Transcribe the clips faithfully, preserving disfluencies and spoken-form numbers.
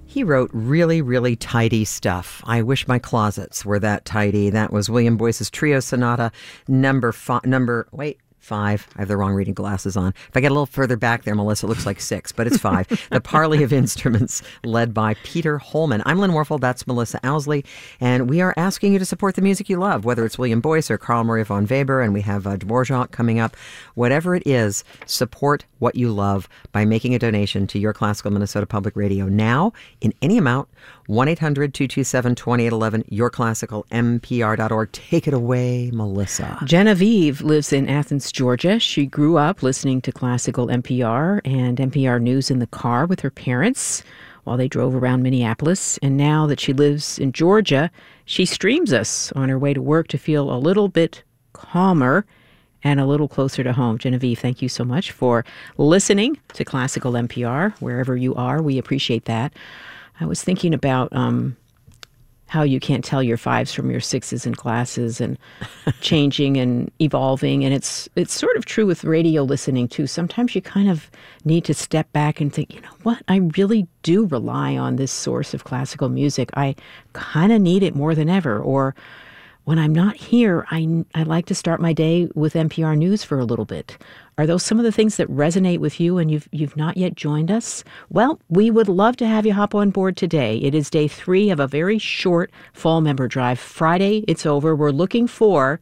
He wrote really, really tidy stuff. I wish my closets were that tidy. That was William Boyce's Trio Sonata, number five, number, wait, five. I have the wrong reading glasses on. If I get a little further back there, Melissa, it looks like six, but it's five. The Parley of Instruments, led by Peter Holman. I'm Lynn Warfel. That's Melissa Owsley. And we are asking you to support the music you love, whether it's William Boyce or Carl Maria von Weber, and we have uh, Dvorak coming up. Whatever it is, support what you love by making a donation to Your Classical Minnesota Public Radio now in any amount. one eight hundred two two seven two eight one one, your classical m p r dot org. Take it away, Melissa. Genevieve lives in Athens, Georgia. She grew up listening to classical N P R and N P R News in the car with her parents while they drove around Minneapolis. And now that she lives in Georgia, she streams us on her way to work to feel a little bit calmer and a little closer to home. Genevieve, thank you so much for listening to Classical N P R, wherever you are. We appreciate that. I was thinking about um, how you can't tell your fives from your sixes in classes and changing and evolving. And it's it's sort of true with radio listening, too. Sometimes you kind of need to step back and think, you know what, I really do rely on this source of classical music. I kind of need it more than ever. Or when I'm not here, I, I like to start my day with N P R News for a little bit. Are those some of the things that resonate with you and you've you've not yet joined us? Well, we would love to have you hop on board today. It is day three of a very short fall member drive. Friday, it's over. We're looking for,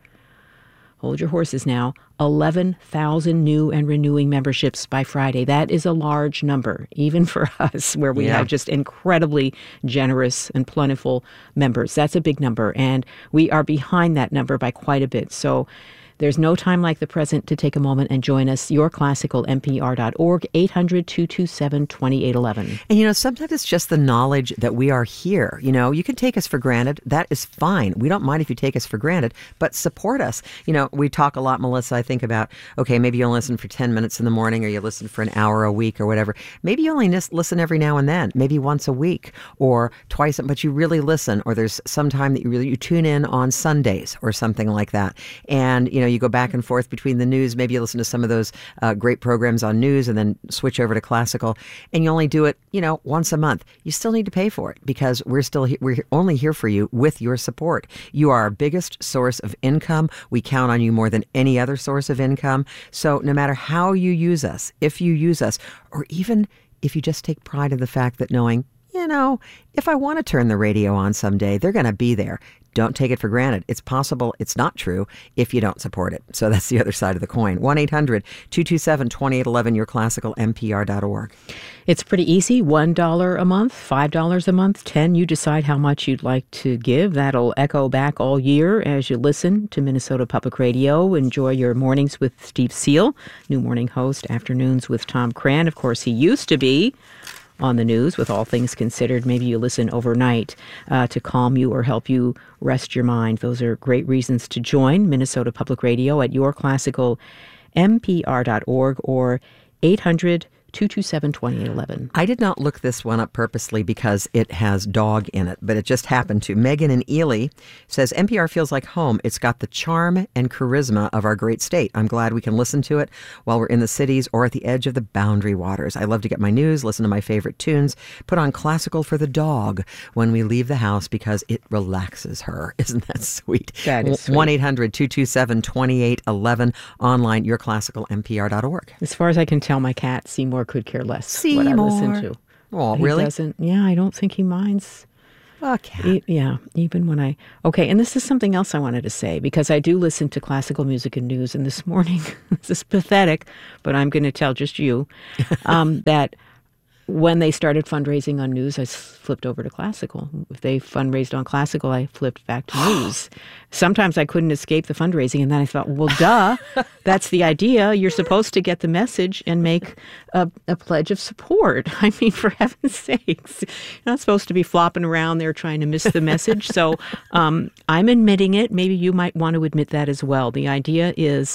hold your horses now, eleven thousand new and renewing memberships by Friday. That is a large number, even for us, where we yeah. have just incredibly generous and plentiful members. That's a big number, and we are behind that number by quite a bit. So there's no time like the present to take a moment and join us. your classical m p r dot org, eight hundred two two seven two eight one one. And, you know, sometimes it's just the knowledge that we are here. You know, you can take us for granted. That is fine. We don't mind if you take us for granted, but support us. You know, we talk a lot, Melissa, I think about, okay, maybe you'll listen for ten minutes in the morning or you listen for an hour a week or whatever. Maybe you only listen every now and then, maybe once a week or twice, but you really listen, or there's some time that you really, you tune in on Sundays or something like that. And, you know, you go back and forth between the news. Maybe you listen to some of those uh, great programs on news and then switch over to classical, and you only do it, you know, once a month. You still need to pay for it because we're still he- we're only here for you with your support. You are our biggest source of income. We count on you more than any other source of income. So no matter how you use us, if you use us, or even if you just take pride in the fact that knowing, you know, if I want to turn the radio on someday, they're going to be there. Don't take it for granted. It's possible it's not true if you don't support it. So that's the other side of the coin. one eight hundred two two seven two eight one one, your classical m p r dot org. It's pretty easy. one dollar a month, five dollars a month, ten dollars. You decide how much you'd like to give. That'll echo back all year as you listen to Minnesota Public Radio. Enjoy your mornings with Steve Seal, new morning host, afternoons with Tom Cran. Of course, he used to be on the news with All Things Considered. Maybe you listen overnight uh, to calm you or help you rest your mind. Those are great reasons to join Minnesota Public Radio at your classical m p r dot org or eight hundred two two seven two eight one one. I did not look this one up purposely because it has dog in it, but it just happened to. Megan in Ely says, N P R feels like home. It's got the charm and charisma of our great state. I'm glad we can listen to it while we're in the cities or at the edge of the boundary waters. I love to get my news, listen to my favorite tunes, put on classical for the dog when we leave the house because it relaxes her. Isn't that sweet? That is sweet. one eight hundred two two seven two eight one one, online, your classical m p r dot org. As far as I can tell, my cat, Seymour, could care less Seymour. what I listen to. Oh, he really? Doesn't, yeah, I don't think he minds. A cat. E- yeah, even when I... Okay, and this is something else I wanted to say, because I do listen to classical music and news, and this morning, this is pathetic, but I'm going to tell just you, um, that when they started fundraising on news, I flipped over to classical. If they fundraised on classical, I flipped back to news. Sometimes I couldn't escape the fundraising, and then I thought, well, duh, that's the idea. You're supposed to get the message and make a, a pledge of support. I mean, for heaven's sakes, you're not supposed to be flopping around there trying to miss the message. So um, I'm admitting it. Maybe you might want to admit that as well. The idea is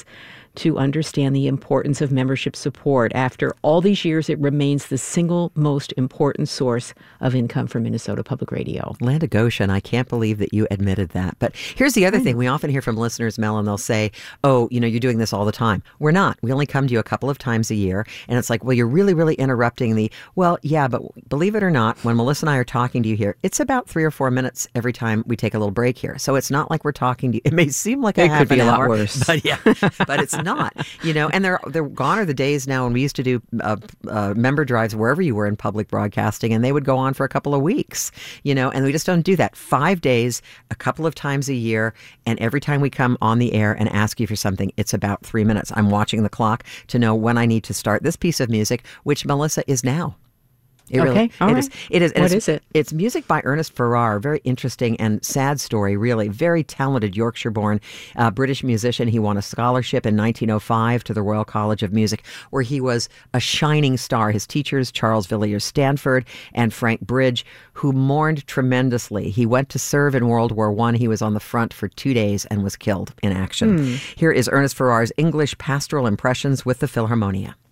to understand the importance of membership support. After all these years, it remains the single most important source of income for Minnesota Public Radio. Land of Goshen, I can't believe that you admitted that. But here's the other thing. We often hear from listeners, Mel, and they'll say, oh, you know, you're doing this all the time. We're not. We only come to you a couple of times a year. And it's like, well, you're really, really interrupting the, well, yeah, but believe it or not, when Melissa and I are talking to you here, it's about three or four minutes every time we take a little break here. So it's not like we're talking to you. It may seem like a it half could be an a hour, lot worse. But yeah, but it's not, you know, and they're, they're gone are the days now when we used to do uh, uh, member drives wherever you were in public broadcasting, and they would go on for a couple of weeks, you know, and we just don't do that. Five days, a couple of times a year, and every time we come on the air and ask you for something, it's about three minutes. I'm watching the clock to know when I need to start this piece of music, which Melissa is now. It okay, really, all it right. is. It is. What it's, is it? It's music by Ernest Farrar. Very interesting and sad story, really. Very talented Yorkshire-born uh, British musician. He won a scholarship in nineteen oh five to the Royal College of Music, where he was a shining star. His teachers, Charles Villiers Stanford and Frank Bridge, who mourned tremendously. He went to serve in World War One. He was on the front for two days and was killed in action. Mm. Here is Ernest Farrar's English Pastoral Impressions with the Philharmonia.